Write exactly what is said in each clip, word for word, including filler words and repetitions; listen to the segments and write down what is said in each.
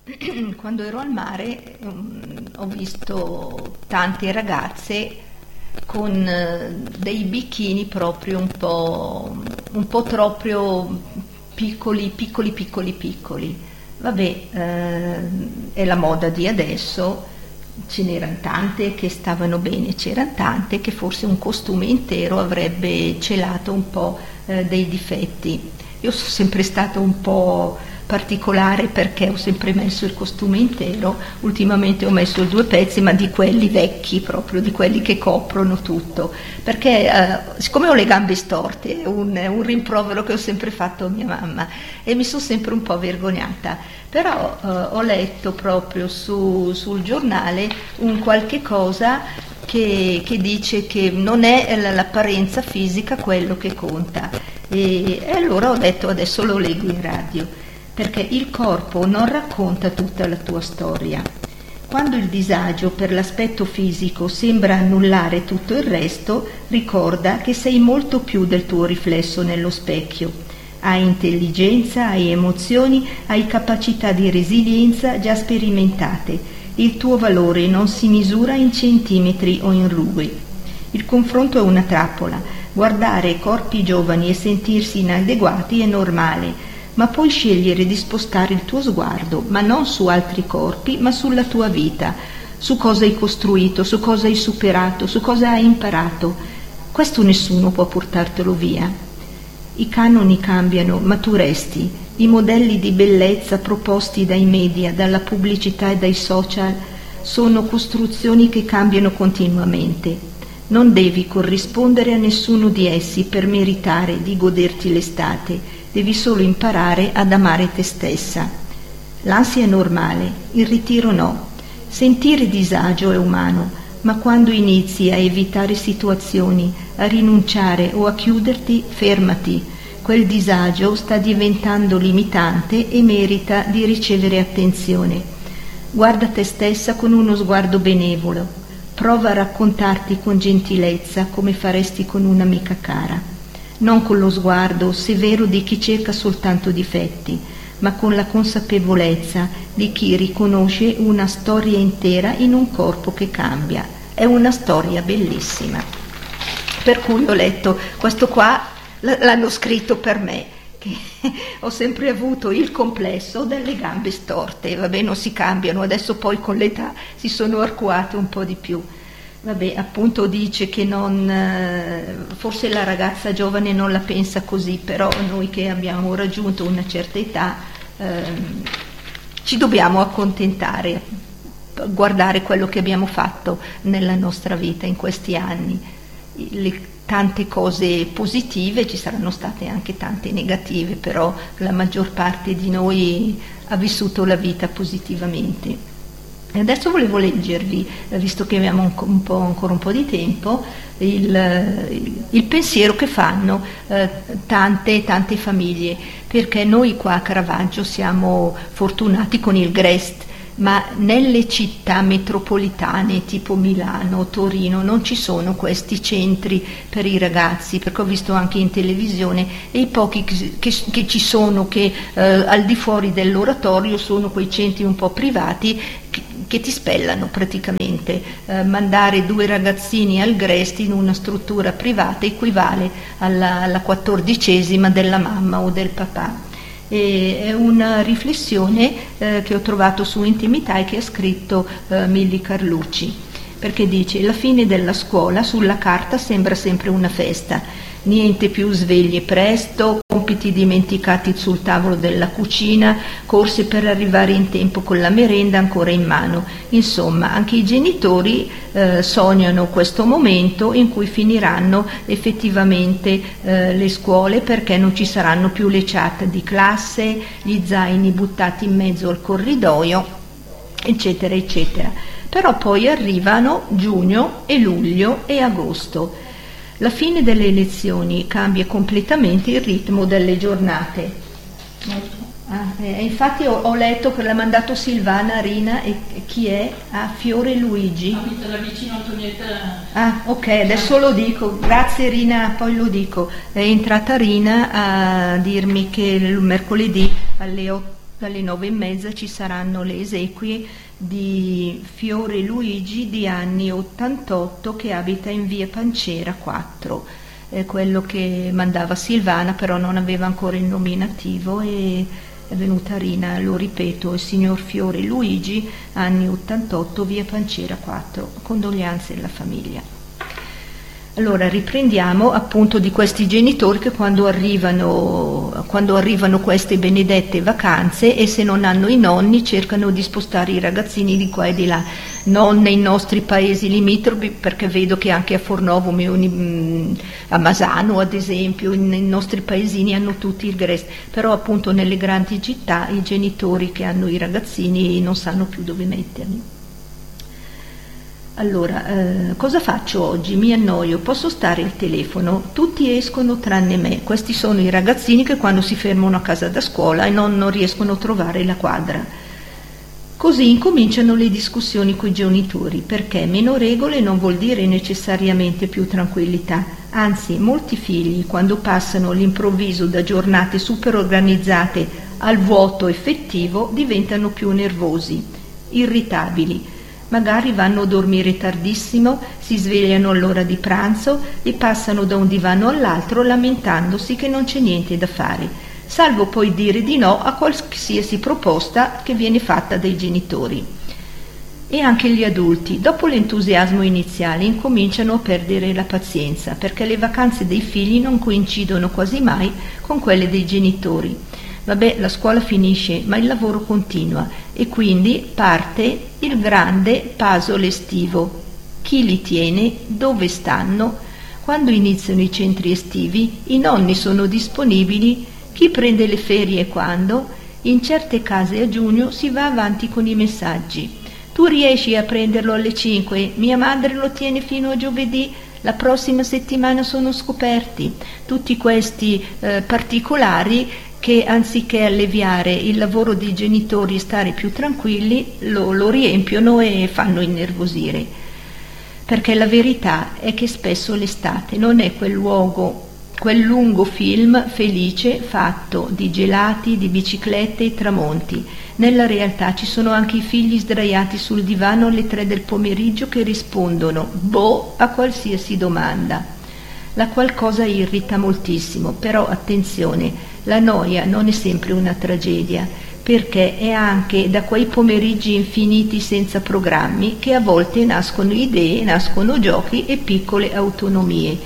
quando ero al mare um, ho visto tante ragazze con uh, dei bikini proprio un po', un po' troppo piccoli, piccoli, piccoli, piccoli. Vabbè, eh, è la moda di adesso, ce n'erano tante che stavano bene, c'erano tante che forse un costume intero avrebbe celato un po' eh, dei difetti. Io sono sempre stata un po' particolare perché ho sempre messo il costume intero, ultimamente ho messo due pezzi, ma di quelli vecchi proprio, di quelli che coprono tutto, perché eh, siccome ho le gambe storte, è un, un rimprovero che ho sempre fatto a mia mamma e mi sono sempre un po' vergognata, però eh, ho letto proprio su, sul giornale un qualche cosa che, che dice che non è l'apparenza fisica quello che conta, e, e allora ho detto adesso lo leggo in radio, perché il corpo non racconta tutta la tua storia. Quando il disagio per l'aspetto fisico sembra annullare tutto il resto, ricorda che sei molto più del tuo riflesso nello specchio. Hai intelligenza, hai emozioni, hai capacità di resilienza già sperimentate. Il tuo valore non si misura in centimetri o in rughe. Il confronto è una trappola. Guardare corpi giovani e sentirsi inadeguati è normale, ma puoi scegliere di spostare il tuo sguardo, ma non su altri corpi, ma sulla tua vita, su cosa hai costruito, su cosa hai superato, su cosa hai imparato. Questo nessuno può portartelo via. I canoni cambiano, ma tu resti. I modelli di bellezza proposti dai media, dalla pubblicità e dai social sono costruzioni che cambiano continuamente. Non devi corrispondere a nessuno di essi per meritare di goderti l'estate. Devi solo imparare ad amare te stessa. L'ansia è normale, il ritiro no. Sentire disagio è umano, ma quando inizi a evitare situazioni, a rinunciare o a chiuderti, fermati. Quel disagio sta diventando limitante e merita di ricevere attenzione. Guarda te stessa con uno sguardo benevolo. Prova a raccontarti con gentilezza come faresti con un'amica cara. Non con lo sguardo severo di chi cerca soltanto difetti, ma con la consapevolezza di chi riconosce una storia intera in un corpo che cambia. È una storia bellissima. Per cui ho letto, questo qua l'hanno scritto per me, che ho sempre avuto il complesso delle gambe storte, vabbè non si cambiano, adesso poi con l'età si sono arcuate un po' di più. Vabbè, appunto dice che non, forse la ragazza giovane non la pensa così, però noi che abbiamo raggiunto una certa età ehm, ci dobbiamo accontentare, guardare quello che abbiamo fatto nella nostra vita in questi anni. Le tante cose positive, ci saranno state anche tante negative, però la maggior parte di noi ha vissuto la vita positivamente. E adesso volevo leggervi, visto che abbiamo un, un po', ancora un po' di tempo, il, il, il pensiero che fanno eh, tante tante famiglie, perché noi qua a Caravaggio siamo fortunati con il Grest, ma nelle città metropolitane tipo Milano, Torino non ci sono questi centri per i ragazzi, perché ho visto anche in televisione, e i pochi che, che, che ci sono che eh, al di fuori dell'oratorio sono quei centri un po' privati che, che ti spellano praticamente. Eh, mandare due ragazzini al Grest in una struttura privata equivale alla, alla quattordicesima della mamma o del papà. E è una riflessione eh, che ho trovato su Intimità e che ha scritto eh, Milly Carlucci, perché dice: la fine della scuola sulla carta sembra sempre una festa, niente più sveglie presto, compiti dimenticati sul tavolo della cucina, corse per arrivare in tempo con la merenda ancora in mano. Insomma, anche i genitori eh, sognano questo momento in cui finiranno effettivamente eh, le scuole, perché non ci saranno più le chat di classe, gli zaini buttati in mezzo al corridoio, eccetera, eccetera. Però poi arrivano giugno e luglio e agosto. La fine delle elezioni cambia completamente il ritmo delle giornate. Ah, eh, infatti ho, ho letto che l'ha mandato Silvana Rina, e, e chi è? Ah, Fiore Luigi. Abita là vicino Antonietta. Ah, ok, adesso lo dico. Grazie Rina, poi lo dico. È entrata Rina a dirmi che il mercoledì alle Dalle nove e mezza ci saranno le esequie di Fiore Luigi di anni ottantotto, che abita in via Pancera quattro, è quello che mandava Silvana, però non aveva ancora il nominativo e è venuta Rina, lo ripeto, il signor Fiore Luigi, anni ottantotto, via Pancera quattro, condoglianze alla famiglia. Allora riprendiamo appunto di questi genitori che quando arrivano, quando arrivano queste benedette vacanze, e se non hanno i nonni cercano di spostare i ragazzini di qua e di là, non nei nostri paesi limitrofi, perché vedo che anche a Fornovo, a Masano ad esempio, nei nostri paesini hanno tutti il Grest, però appunto nelle grandi città i genitori che hanno i ragazzini non sanno più dove metterli. Allora, eh, cosa faccio oggi? Mi annoio, posso stare al telefono, tutti escono tranne me. Questi sono i ragazzini che quando si fermano a casa da scuola e non, non riescono a trovare la quadra. Così incominciano le discussioni coi genitori, perché meno regole non vuol dire necessariamente più tranquillità. Anzi, molti figli, quando passano all'improvviso da giornate super organizzate al vuoto effettivo, diventano più nervosi, irritabili. Magari vanno a dormire tardissimo, si svegliano all'ora di pranzo e passano da un divano all'altro lamentandosi che non c'è niente da fare, salvo poi dire di no a qualsiasi proposta che viene fatta dai genitori. E anche gli adulti, dopo l'entusiasmo iniziale, incominciano a perdere la pazienza, perché le vacanze dei figli non coincidono quasi mai con quelle dei genitori. Vabbè, la scuola finisce, ma il lavoro continua e quindi parte il grande puzzle estivo. Chi li tiene? Dove stanno? Quando iniziano i centri estivi? I nonni sono disponibili? Chi prende le ferie e quando? In certe case a giugno si va avanti con i messaggi. Tu riesci a prenderlo alle cinque? Mia madre lo tiene fino a giovedì? La prossima settimana sono scoperti. Tutti questi eh, particolari che anziché alleviare il lavoro dei genitori e stare più tranquilli, lo, lo riempiono e fanno innervosire. Perché la verità è che spesso l'estate non è quel luogo, quel lungo film felice fatto di gelati, di biciclette e tramonti. Nella realtà ci sono anche i figli sdraiati sul divano alle tre del pomeriggio che rispondono boh a qualsiasi domanda. La qualcosa irrita moltissimo, però attenzione, la noia non è sempre una tragedia, perché è anche da quei pomeriggi infiniti senza programmi che a volte nascono idee, nascono giochi e piccole autonomie.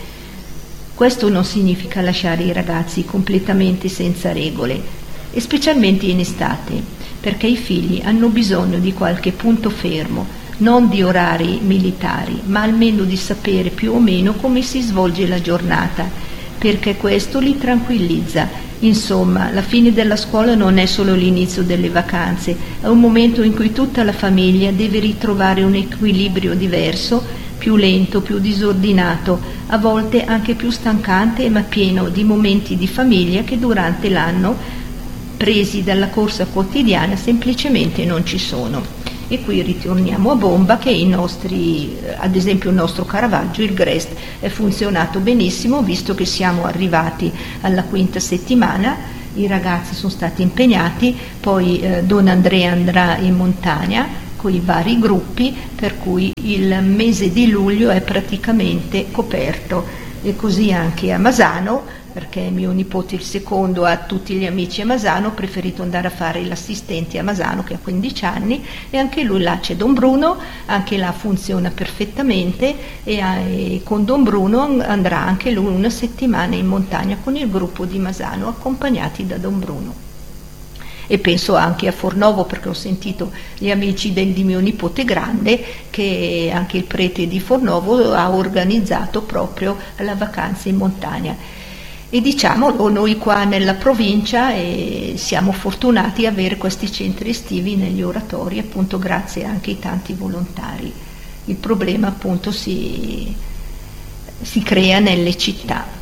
Questo non significa lasciare i ragazzi completamente senza regole, e specialmente in estate, perché i figli hanno bisogno di qualche punto fermo, non di orari militari, ma almeno di sapere più o meno come si svolge la giornata, perché questo li tranquillizza. Insomma, la fine della scuola non è solo l'inizio delle vacanze, è un momento in cui tutta la famiglia deve ritrovare un equilibrio diverso, più lento, più disordinato, a volte anche più stancante, ma pieno di momenti di famiglia che durante l'anno, presi dalla corsa quotidiana, semplicemente non ci sono. E qui ritorniamo a bomba che i nostri, ad esempio il nostro Caravaggio, il Grest, è funzionato benissimo, visto che siamo arrivati alla quinta settimana, i ragazzi sono stati impegnati, poi eh, Don Andrea andrà in montagna con i vari gruppi, per cui il mese di luglio è praticamente coperto, e così anche a Masano, perché mio nipote il secondo ha tutti gli amici a Masano, ho preferito andare a fare l'assistente a Masano che ha quindici anni, e anche lui là c'è Don Bruno, anche là funziona perfettamente, e, e con Don Bruno andrà anche lui una settimana in montagna con il gruppo di Masano, accompagnati da Don Bruno. E penso anche a Fornovo, perché ho sentito gli amici del, di mio nipote grande che anche il prete di Fornovo ha organizzato proprio la vacanza in montagna. E diciamolo, noi qua nella provincia eh, siamo fortunati ad avere questi centri estivi negli oratori, appunto grazie anche ai tanti volontari. Il problema appunto si, si crea nelle città.